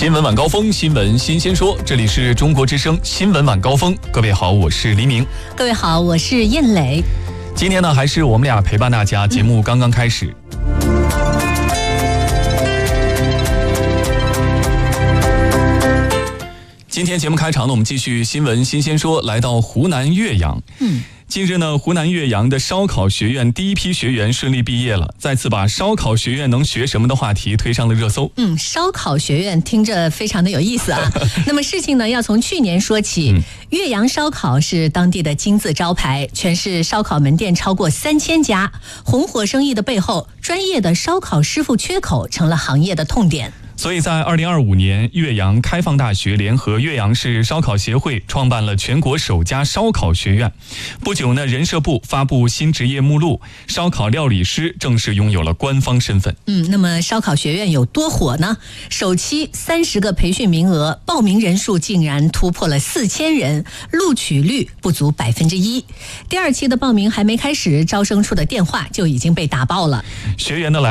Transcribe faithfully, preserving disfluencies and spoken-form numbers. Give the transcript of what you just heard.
新闻晚高峰，新闻新鲜说，这里是中国之声新闻晚高峰。各位好，我是黎明。 各位好，我是燕磊。 今天呢，还是我们俩陪伴大家，节目刚刚开始。今天节目开场呢，我们继续新闻新鲜说，来到湖南岳阳。嗯。近日呢，湖南岳阳的烧烤学院第一批学员顺利毕业了，再次把烧烤学院能学什么的话题推上了热搜。 嗯，烧烤学院听着非常的有意思啊。那么事情呢，要从去年说起。嗯、岳阳烧烤是当地的金字招牌，全市烧烤门店超过三千家，红火生意的背后，专业的烧烤师傅缺口成了行业的痛点。 所以在二零二五年，岳阳开放大学联合岳阳市烧烤协会创办了全国首家烧烤学院。不久呢，人社部发布新职业目录，烧烤料理师正式拥有了官方身份。 嗯，那么烧烤学院有多火呢？首期三十个培训名额，报名人数竟然突破了四千人，录取率不足百分之一。第二期的报名还没开始，招生处的电话就已经被打爆了。 学员的来